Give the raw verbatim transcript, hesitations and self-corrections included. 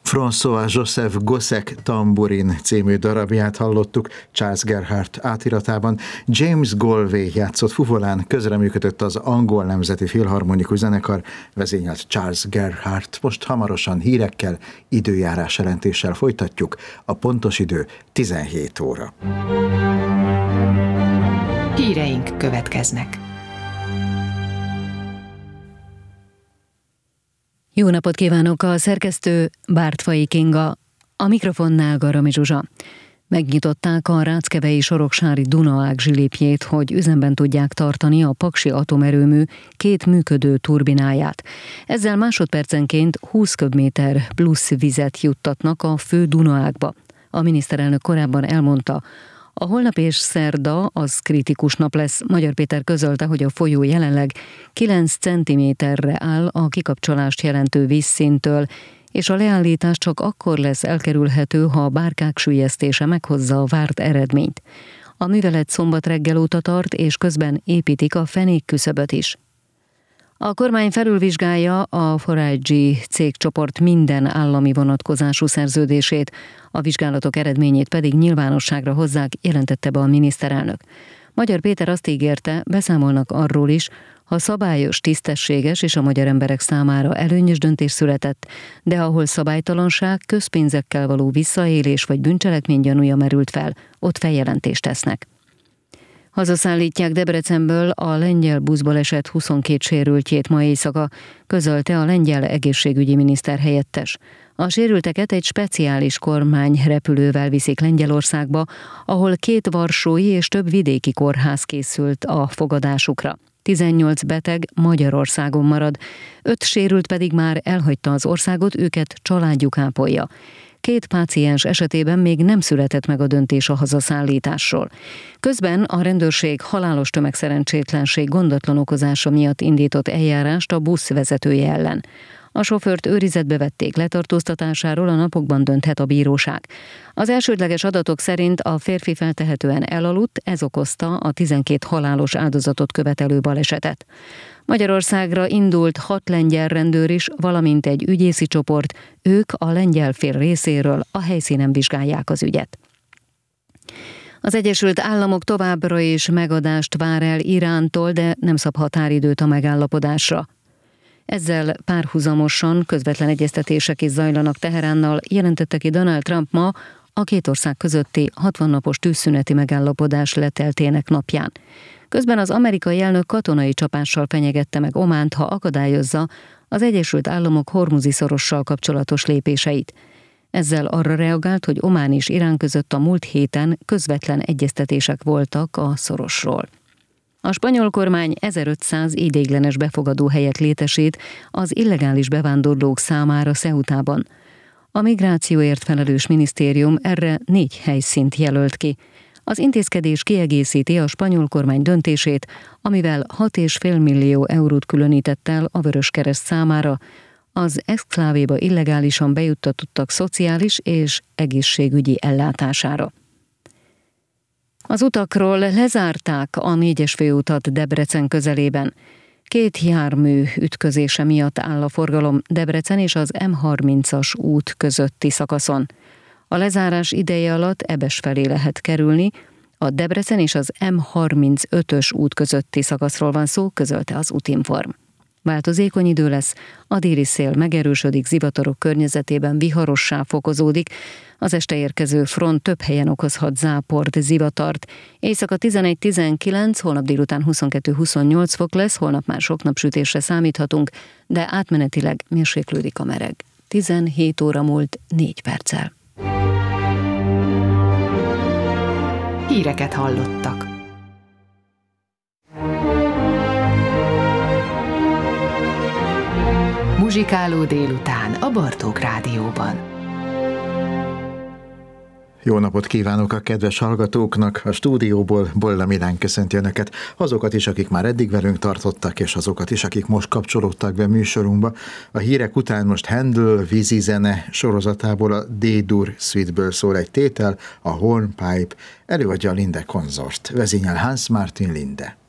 François Joseph Gossec tamburin című darabját hallottuk Charles Gerhardt átiratában. James Galway játszott fuvolán, közreműködött az Angol Nemzeti Filharmonikus Zenekar, vezényelt Charles Gerhardt. Most hamarosan hírekkel, időjárás jelentéssel folytatjuk. A pontos idő tizenhét óra. Híreink következnek. Jó napot kívánok, a szerkesztő Bártfai Kinga, a mikrofonnál Garami Zsuzsa. Megnyitották a ráckevei soroksári Dunaág zsilipjét, hogy üzemben tudják tartani a Paksi atomerőmű két működő turbináját. Ezzel másodpercenként húsz köbméter plusz vizet juttatnak a fő Dunaágba. A miniszterelnök korábban elmondta, a holnap és szerda az kritikus nap lesz. Magyar Péter közölte, hogy a folyó jelenleg kilenc centiméterre áll a kikapcsolást jelentő vízszinttől, és a leállítás csak akkor lesz elkerülhető, ha a bárkák süllyesztése meghozza a várt eredményt. A művelet szombat reggel óta tart, és közben építik a fenékküszöböt is. A kormány felülvizsgálja a Forage cégcsoport minden állami vonatkozású szerződését, a vizsgálatok eredményét pedig nyilvánosságra hozzák, jelentette be a miniszterelnök. Magyar Péter azt ígérte, beszámolnak arról is, ha szabályos, tisztességes és a magyar emberek számára előnyös döntés született, de ahol szabálytalanság, közpénzekkel való visszaélés vagy bűncselekmény gyanúja merült fel, ott feljelentést tesznek. Hazaszállítják Debrecenből a lengyel buszbaleset huszonkét sérültjét ma éjszaka, közölte a lengyel egészségügyi miniszter helyettes. A sérülteket egy speciális kormányrepülővel viszik Lengyelországba, ahol két varsói és több vidéki kórház készült a fogadásukra. tizennyolc beteg Magyarországon marad, öt sérült pedig már elhagyta az országot, őket családjuk ápolja. Két páciens esetében még nem született meg a döntés a hazaszállításról. Közben a rendőrség halálos tömegszerencsétlenség gondatlan okozása miatt indított eljárást a busz vezetője ellen. A sofőrt őrizetbe vették, letartóztatásáról a napokban dönthet a bíróság. Az elsődleges adatok szerint a férfi feltehetően elaludt, ez okozta a tizenkét halálos áldozatot követelő balesetet. Magyarországra indult hat lengyel rendőr is, valamint egy ügyészi csoport, ők a lengyel fél részéről a helyszínen vizsgálják az ügyet. Az Egyesült Államok továbbra is megadást vár el Irántól, de nem szab határidőt a megállapodásra. Ezzel párhuzamosan közvetlen egyeztetések is zajlanak Teheránnal, jelentette ki Donald Trump ma a két ország közötti hatvan napos tűzszüneti megállapodás leteltének napján. Közben az amerikai elnök katonai csapással fenyegette meg Ománt, ha akadályozza az Egyesült Államok Hormuzi-szorossal kapcsolatos lépéseit. Ezzel arra reagált, hogy Omán és Irán között a múlt héten közvetlen egyeztetések voltak a szorosról. A spanyol kormány ezerötszáz ideiglenes befogadó helyet létesít az illegális bevándorlók számára Ceutában. A migrációért felelős minisztérium erre négy helyszínt jelölt ki. Az intézkedés kiegészíti a spanyol kormány döntését, amivel hat egész öt millió eurót különített el a Vöröskereszt számára, az exklávéba illegálisan bejuttatottak szociális és egészségügyi ellátására. Az utakról lezárták a négyes főutat Debrecen közelében. Két jármű ütközése miatt áll a forgalom Debrecen és az M harmincas út közötti szakaszon. A lezárás ideje alatt Ebes felé lehet kerülni, a Debrecen és az M harmincötös út közötti szakaszról van szó, közölte az Útinform. Változékony idő lesz, a déli szél megerősödik, zivatarok környezetében viharossá fokozódik, az este érkező front több helyen okozhat záport, zivatart. Éjszaka tizenegy-tizenkilenc, holnap délután huszonkettő-huszonnyolc fok lesz, holnap már sok napsütésre számíthatunk, de átmenetileg mérséklődik a meleg. tizenhét óra múlt négy perccel. Híreket hallottak. Muzsikáló délután a Bartók Rádióban. Jó napot kívánok a kedves hallgatóknak! A stúdióból Bolla Milán köszönti Önöket, azokat is, akik már eddig velünk tartottak, és azokat is, akik most kapcsolódtak be műsorunkba. A hírek után most Handel vízi zene sorozatából a D-dur suite-ből szól egy tétel, a Hornpipe, előadja a Linde Consort, vezényel Hans Martin Linde.